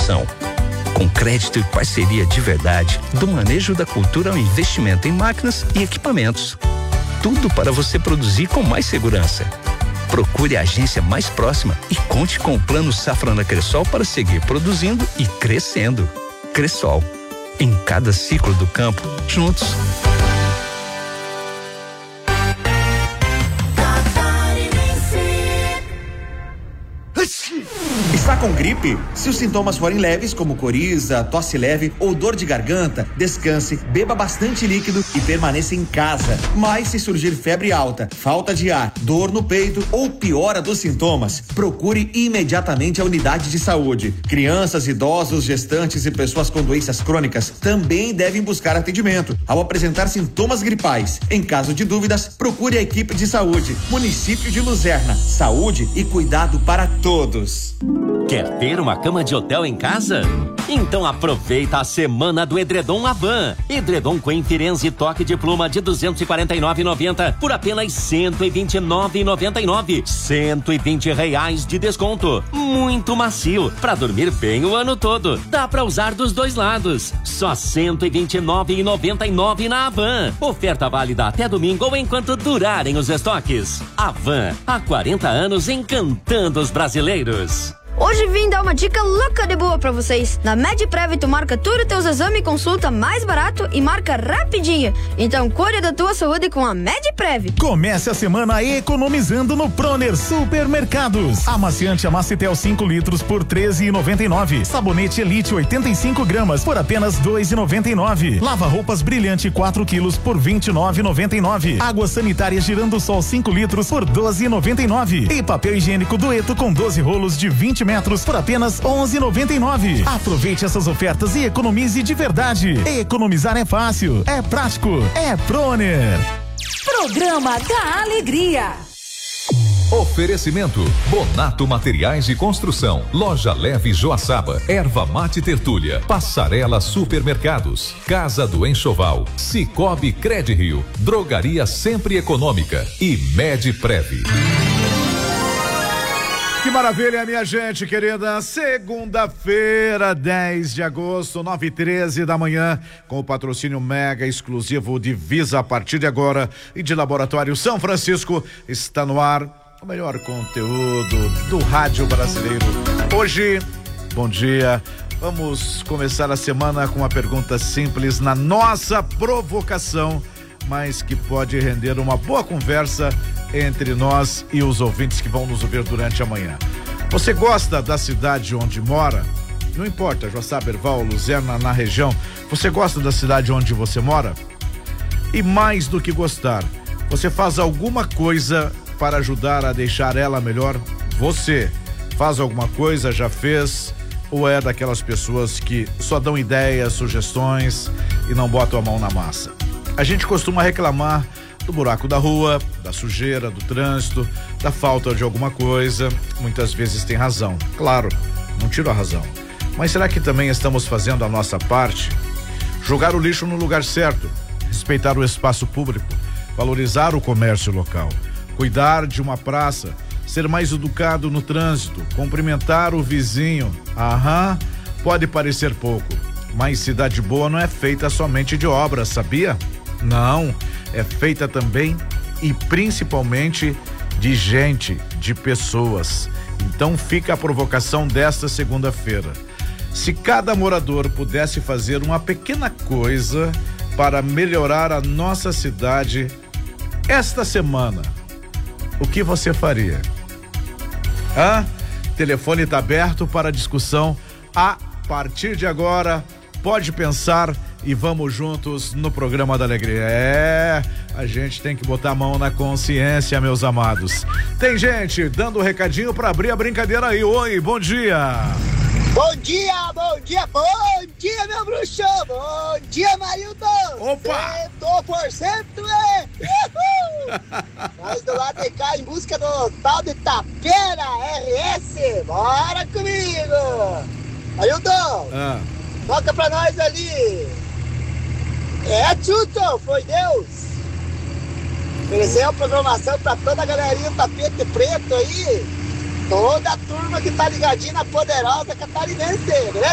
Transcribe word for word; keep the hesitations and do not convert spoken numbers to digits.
construção. Com crédito e parceria de verdade, do manejo da cultura ao investimento em máquinas e equipamentos. Tudo para você produzir com mais segurança. Procure a agência mais próxima e conte com o Plano Safra na Cressol para seguir produzindo e crescendo. Cressol, em cada ciclo do campo, juntos. Está com gripe? Se os sintomas forem leves, como coriza, tosse leve ou dor de garganta, descanse, beba bastante líquido e permaneça em casa. Mas se surgir febre alta, falta de ar, dor no peito ou piora dos sintomas, procure imediatamente a unidade de saúde. Crianças, idosos, gestantes e pessoas com doenças crônicas também devem buscar atendimento ao apresentar sintomas gripais. Em caso de dúvidas, procure a equipe de saúde. Município de Luzerna. Saúde e cuidado para todos. Quer ter uma cama de hotel em casa? Então aproveita a semana do edredom Avan. Edredom Queen Firenze toque de pluma de duzentos e quarenta e nove reais e noventa centavos por apenas cento e vinte e nove reais e noventa e nove centavos. cento e vinte reais de desconto. Muito macio, pra dormir bem o ano todo. Dá pra usar dos dois lados. Só cento e vinte e nove reais e noventa e nove centavos na Avan. Oferta válida até domingo ou enquanto durarem os estoques. Avan, há quarenta anos encantando os brasileiros. Hoje vim dar uma dica louca de boa pra vocês. Na MedPrev tu marca tudo teus exames e consulta mais barato e marca rapidinho. Então cuide da tua saúde com a MedPrev. Comece a semana economizando no Proner Supermercados. Amaciante Amacitel cinco litros por treze reais e noventa e nove centavos. Sabonete Elite oitenta e cinco gramas por apenas dois reais e noventa e nove centavos. Lava roupas Brilhante quatro quilos por vinte e nove reais e noventa e nove centavos. Água sanitária Girando Sol cinco litros por doze reais e noventa e nove centavos. E papel higiênico Dueto com doze rolos de vinte metros por apenas onze reais e noventa e nove centavos. Aproveite essas ofertas e economize de verdade. Economizar é fácil, é prático, é Proner. Programa da Alegria. Oferecimento: Bonato Materiais de Construção, Loja Leve Joaçaba, Erva Mate Tertúlia, Passarela Supermercados, Casa do Enxoval, Cicobi Credirio, Drogaria Sempre Econômica e MedPrev. Que maravilha, minha gente querida. Segunda-feira, dez de agosto, nove e treze da manhã, com o patrocínio mega exclusivo de Visa a partir de agora e de Laboratório São Francisco, está no ar o melhor conteúdo do rádio brasileiro. Hoje, bom dia. Vamos começar a semana com uma pergunta simples na nossa provocação, mas que pode render uma boa conversa entre nós e os ouvintes que vão nos ouvir durante a manhã. Você gosta da cidade onde mora? Não importa, Joaçaba, Erval, Luzerna, na região. Você gosta da cidade onde você mora? E mais do que gostar, você faz alguma coisa para ajudar a deixar ela melhor? Você faz alguma coisa, já fez? Ou é daquelas pessoas que só dão ideias, sugestões e não botam a mão na massa? A gente costuma reclamar do buraco da rua, da sujeira, do trânsito, da falta de alguma coisa. Muitas vezes tem razão. Claro, não tiro a razão. Mas será que também estamos fazendo a nossa parte? Jogar o lixo no lugar certo, respeitar o espaço público, valorizar o comércio local, cuidar de uma praça, ser mais educado no trânsito, cumprimentar o vizinho. Aham, pode parecer pouco, mas cidade boa não é feita somente de obras, sabia? Não, é feita também e principalmente de gente, de pessoas. Então fica a provocação desta segunda-feira. Se cada morador pudesse fazer uma pequena coisa para melhorar a nossa cidade esta semana, o que você faria? Ah, telefone está aberto para discussão a partir de agora. Pode pensar e vamos juntos no programa da Alegria. É, a gente tem que botar a mão na consciência, meus amados. Tem gente dando um recadinho para abrir a brincadeira aí. Oi, bom dia. Bom dia, bom dia, bom dia, meu bruxo. Bom dia, Marilton. Opa! cem por cento, é. Uhul! Nós do lado de cá em busca do tal de Tapeira R S. Bora comigo. Marilton. Ah. Toca pra nós ali. É, Tuto, foi Deus. Ofereceu a programação pra toda a galerinha do tapete preto aí. Toda a turma que tá ligadinha na poderosa catarinense, né?